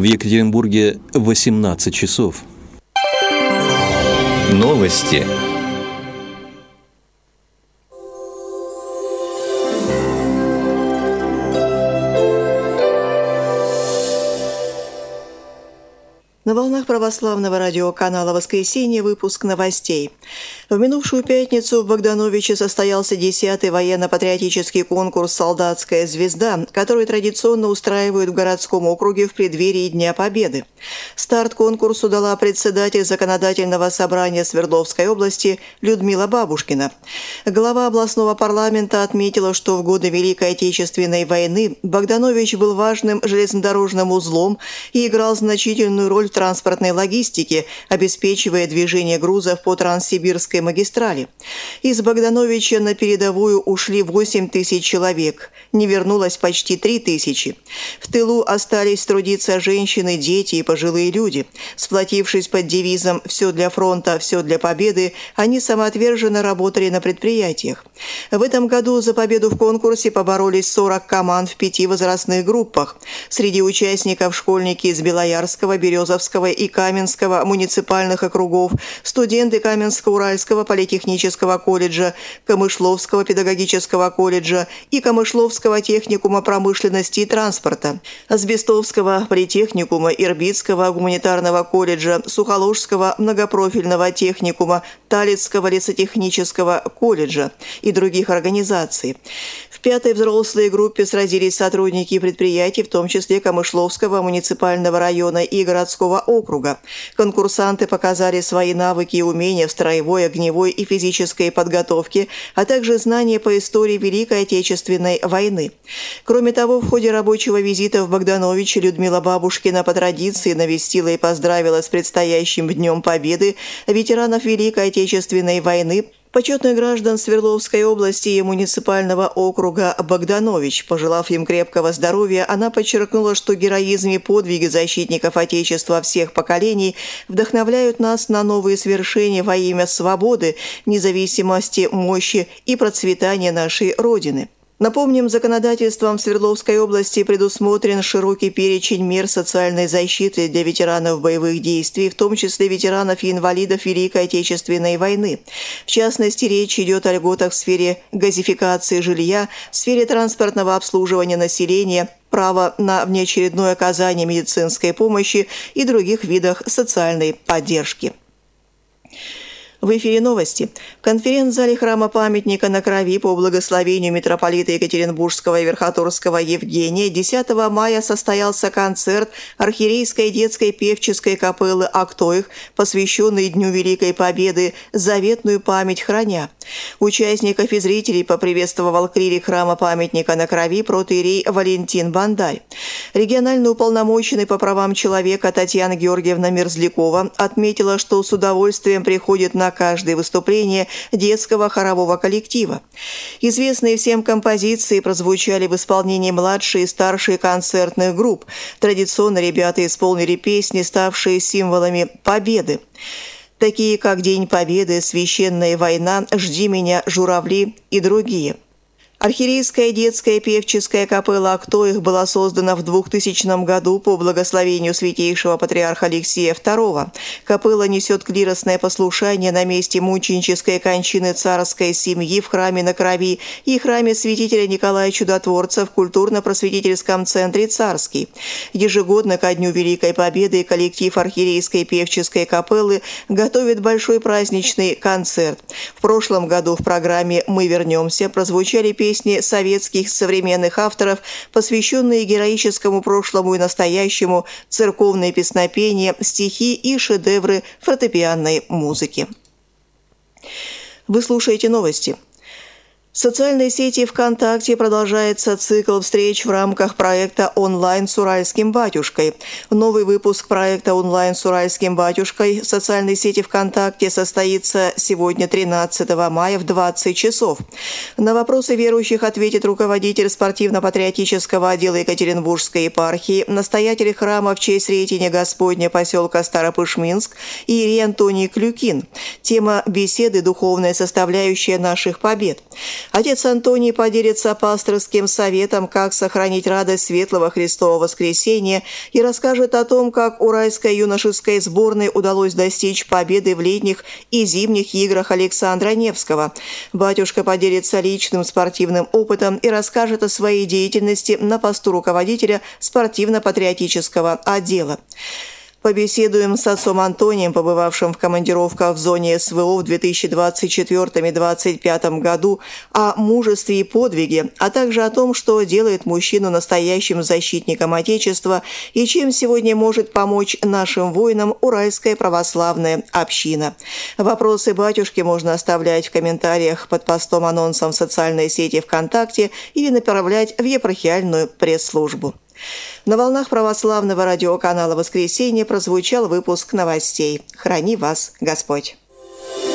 В Екатеринбурге 18 часов. Новости. На волнах православного радиоканала «Воскресенье» выпуск новостей. В минувшую пятницу в Богдановиче состоялся 10-й военно-патриотический конкурс «Солдатская звезда», который традиционно устраивают в городском округе в преддверии Дня Победы. Старт конкурсу дала председатель Законодательного собрания Свердловской области Людмила Бабушкина. Глава областного парламента отметила, что в годы Великой Отечественной войны Богданович был важным железнодорожным узлом и играл значительную роль в транспортной логистике, обеспечивая движение грузов по Транссибирской магистрали. Из Богдановича на передовую ушли 8 тысяч человек, не вернулось почти 3 тысячи. В тылу остались трудиться женщины, дети и пожилые люди. Сплотившись под девизом «Все для фронта, все для победы», они самоотверженно работали на предприятиях. В этом году за победу в конкурсе поборолись 40 команд в 5 возрастных группах. Среди участников школьники из Белоярского, Березовского и Каменского муниципальных округов, студенты Каменско-Уральского политехнического колледжа, Камышловского педагогического колледжа и Камышловского техникума промышленности и транспорта, Асбестовского политехникума, Ирбитского гуманитарного колледжа, Сухоложского многопрофильного техникума, Талицкого лесотехнического колледжа и других организаций. В 5-й взрослой группе сразились сотрудники предприятий, в том числе Камышловского муниципального района и городского округа. Конкурсанты показали свои навыки и умения в строевой, огневой и физической подготовке, а также знания по истории Великой Отечественной войны. Кроме того, в ходе рабочего визита в Богдановиче Людмила Бабушкина по традиции навестила и поздравила с предстоящим Днем Победы ветеранов Великой Отечественной войны, почетных граждан Свердловской области и муниципального округа Богданович. Пожелав им крепкого здоровья, она подчеркнула, что героизм и подвиги защитников Отечества всех поколений вдохновляют нас на новые свершения во имя свободы, независимости, мощи и процветания нашей Родины. Напомним, законодательством Свердловской области предусмотрен широкий перечень мер социальной защиты для ветеранов боевых действий, в том числе ветеранов и инвалидов Великой Отечественной войны. В частности, речь идет о льготах в сфере газификации жилья, в сфере транспортного обслуживания населения, право на внеочередное оказание медицинской помощи и других видах социальной поддержки. В эфире новости. В конференц-зале храма-памятника на Крови по благословению митрополита Екатеринбургского и Верхотурского Евгения 10 мая состоялся концерт архиерейской детской певческой капеллы «Актоих», посвященный Дню Великой Победы «Заветную память храня». Участников и зрителей поприветствовал клирик храма-памятника на Крови протоиерей Валентин Бандарь. Регионально уполномоченный по правам человека Татьяна Георгиевна Мерзлякова отметила, что с удовольствием приходит на каждое выступление детского хорового коллектива. Известные всем композиции прозвучали в исполнении младшей и старшей концертных групп. Традиционно ребята исполнили песни, ставшие символами победы, такие как «День Победы», «Священная война», «Жди меня, журавли» и другие. Архиерейская детская певческая капелла «Актоих» была создана в 2000 году по благословению святейшего патриарха Алексия II. Капелла несет клиросное послушание на месте мученической кончины царской семьи в храме на Крови и храме святителя Николая Чудотворца в культурно-просветительском центре «Царский». Ежегодно ко Дню Великой Победы коллектив архиерейской певческой капеллы готовит большой праздничный концерт. В прошлом году в программе «Мы вернемся» прозвучали песни советских современных авторов, посвященные героическому прошлому и настоящему, церковные песнопения, стихи и шедевры фортепианной музыки. Вы слушаете новости. В социальной сети ВКонтакте продолжается цикл встреч в рамках проекта «Онлайн с Уральским батюшкой». Новый выпуск проекта «Онлайн с Уральским батюшкой» в социальной сети ВКонтакте состоится сегодня, 13 мая, в 20 часов. На вопросы верующих ответит руководитель спортивно-патриотического отдела Екатеринбургской епархии, настоятель храма в честь Сретения Господня поселка Старопышминск иерей Антоний Клюкин. Тема беседы «Духовная составляющая наших побед». Отец Антоний поделится пасторским советом, как сохранить радость светлого Христового воскресения, и расскажет о том, как уральской юношеской сборной удалось достичь победы в летних и зимних играх Александра Невского. Батюшка поделится личным спортивным опытом и расскажет о своей деятельности на посту руководителя спортивно-патриотического отдела. Побеседуем с отцом Антонием, побывавшим в командировках в зоне СВО в 2024-2025 году, о мужестве и подвиге, а также о том, что делает мужчину настоящим защитником Отечества и чем сегодня может помочь нашим воинам Уральская православная община. Вопросы батюшки можно оставлять в комментариях под постом-анонсом в социальной сети ВКонтакте или направлять в епархиальную пресс-службу. На волнах православного радиоканала «Воскресенье» прозвучал выпуск новостей. Храни вас Господь!